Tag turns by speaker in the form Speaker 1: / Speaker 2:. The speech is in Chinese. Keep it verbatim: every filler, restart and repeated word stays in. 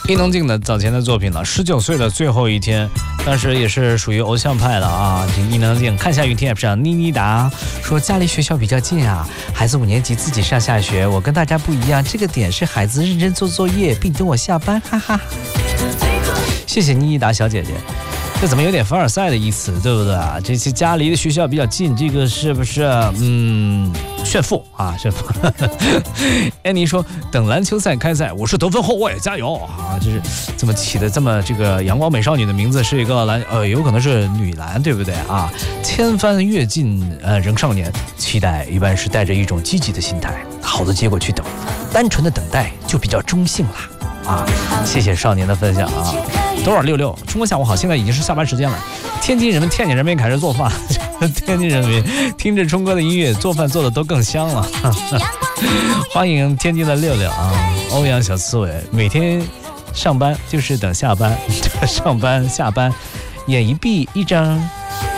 Speaker 1: 伊能静的早前的作品了，十九岁的最后一天，当时也是属于偶像派的啊。伊能静看下雨天 App 上，妮妮达说家离学校比较近啊，孩子五年级自己上下学，我跟大家不一样，这个点是孩子认真做作业并等我下班，哈哈。谢谢妮妮达小姐姐。这怎么有点凡尔赛的意思，对不对啊？这些家离的学校比较近，这个是不是嗯炫富啊？炫富。安妮说等篮球赛开赛，我是得分后卫，加油啊！就是这么起的这么这个阳光美少女的名字是一个篮呃，有可能是女篮，对不对啊？千帆跃进呃仍少年，期待一般是带着一种积极的心态，好的结果去等，单纯的等待就比较中性啦啊！谢谢少年的分享啊。多少六六？中国下午好，现在已经是下班时间了。天津人们、天津人民开始做饭，天津人民听着冲哥的音乐，做饭做的都更香了。欢迎天津的六六啊，欧阳小刺猬，每天上班就是等下班，上班下班，眼一闭，一张